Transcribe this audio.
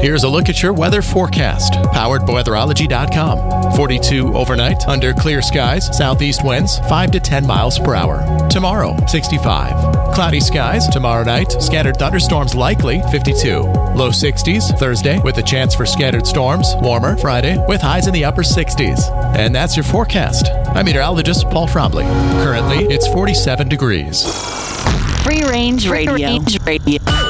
Here's a look at your weather forecast, powered by weatherology.com. 42 overnight, under clear skies, southeast winds 5 to 10 miles per hour. Tomorrow, 65. Cloudy skies tomorrow night, scattered thunderstorms likely, 52. Low 60s Thursday with a chance for scattered storms. Warmer Friday with highs in the upper 60s. And that's your forecast. I'm meteorologist Paul Trombley. Currently, it's 47 degrees. Free Range Radio.